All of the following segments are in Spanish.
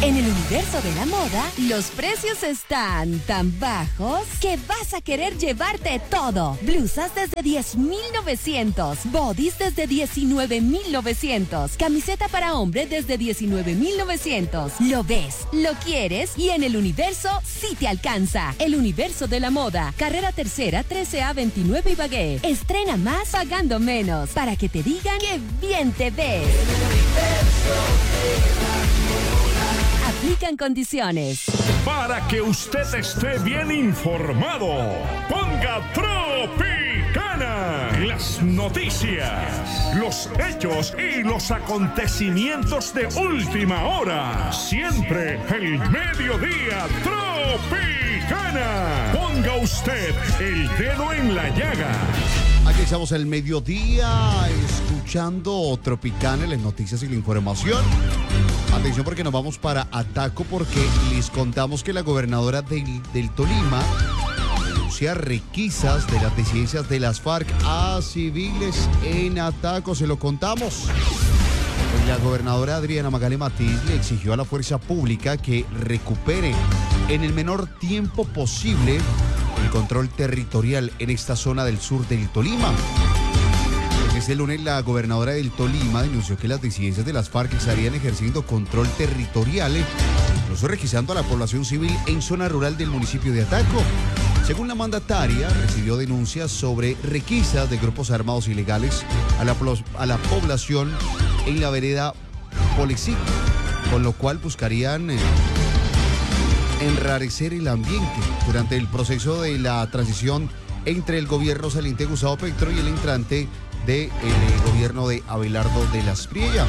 En el universo de la moda, los precios están tan bajos que vas a querer llevarte todo. Blusas desde 10,900, bodies desde 19,900, camiseta para hombre desde 19,900. Lo ves, lo quieres y en el universo sí te alcanza. El universo de la moda, carrera tercera, 13A 29 Ibagué. Estrena más pagando menos para que te digan que bien te ves. Aplican condiciones. Para que usted esté bien informado, ponga Tropicana. Las noticias, los hechos y los acontecimientos de última hora. Siempre el mediodía Tropicana. Ponga usted el dedo en la llaga. Aquí estamos el mediodía escuchando Tropicana, las noticias y la información. Atención porque nos vamos para Ataco porque les contamos que la gobernadora del Tolima denuncia requisas de las disidencias de las FARC a civiles en Ataco. Se lo contamos. La gobernadora Adriana Magalí Matiz le exigió a la fuerza pública que recupere en el menor tiempo posible el control territorial en esta zona del sur del Tolima. Este lunes la gobernadora del Tolima denunció que las disidencias de las FARC estarían ejerciendo control territorial, incluso requisando a la población civil en zona rural del municipio de Ataco. Según la mandataria, recibió denuncias sobre requisas de grupos armados ilegales a la población en la vereda Polexit, con lo cual buscarían enrarecer el ambiente durante el proceso de la transición entre el gobierno saliente Gustavo Petro y el entrante del gobierno de Abelardo de la Espriella.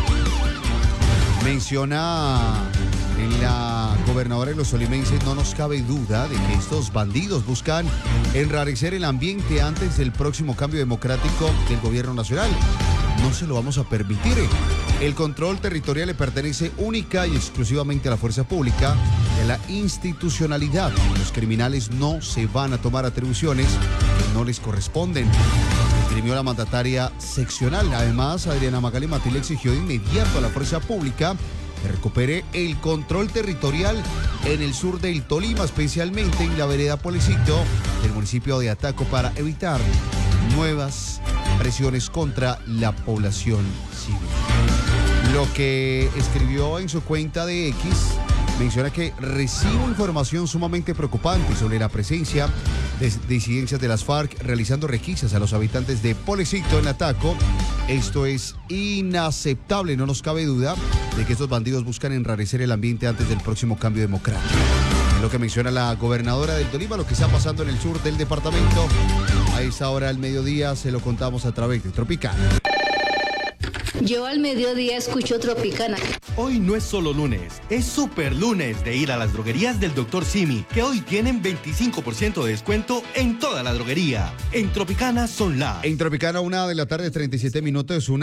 Menciona en la gobernadora de los tolimenses: no nos cabe duda de que estos bandidos buscan enrarecer el ambiente antes del próximo cambio democrático del gobierno nacional. No se lo vamos a permitir. El control territorial le pertenece única y exclusivamente a la fuerza pública y a la institucionalidad. Los criminales no se van a tomar atribuciones que no les corresponden, esgrimió la mandataria seccional. Además, Adriana Magalí Matiz le exigió de inmediato a la fuerza pública que recupere el control territorial en el sur del Tolima, especialmente en la vereda Polecito del municipio de Ataco, para evitar nuevas presiones contra la población civil. Lo que escribió en su cuenta de X, menciona que recibo información sumamente preocupante sobre la presencia de disidencias de las FARC realizando requisas a los habitantes de Polecito en Ataco. Esto es inaceptable, no nos cabe duda de que estos bandidos buscan enrarecer el ambiente antes del próximo cambio democrático. Es lo que menciona la gobernadora del Tolima, lo que está pasando en el sur del departamento. A esa hora del mediodía se lo contamos a través de Tropicana. Yo al mediodía escucho Tropicana. Hoy no es solo lunes, es super lunes de ir a las droguerías del Dr. Simi, que hoy tienen 25% de descuento en toda la droguería. En Tropicana son En Tropicana, 1:37 p.m,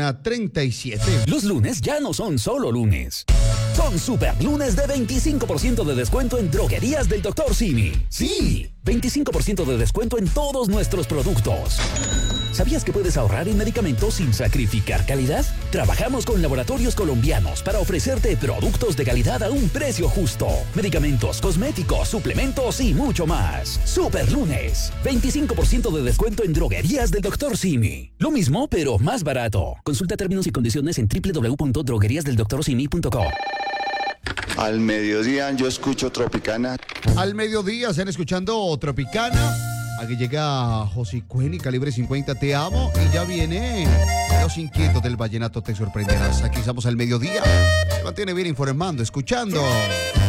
1:37. Los lunes ya no son solo lunes. Son super lunes de 25% de descuento en droguerías del Dr. Simi. Sí, 25% de descuento en todos nuestros productos. ¿Sabías que puedes ahorrar en medicamentos sin sacrificar calidad? Trabajamos con laboratorios colombianos para ofrecerte productos de calidad a un precio justo. Medicamentos, cosméticos, suplementos y mucho más. Super lunes, 25% de descuento en droguerías del Dr. Simi. Lo mismo, pero más barato. Consulta términos y condiciones en www.drogueriasdeldoctorsimi.com. Al mediodía yo escucho Tropicana. Al mediodía están escuchando Tropicana. Aquí llega José Cuen y Calibre 50, te amo. Y ya viene Los Inquietos del Vallenato, te sorprenderás. Aquí estamos al mediodía. Se mantiene bien informando, escuchando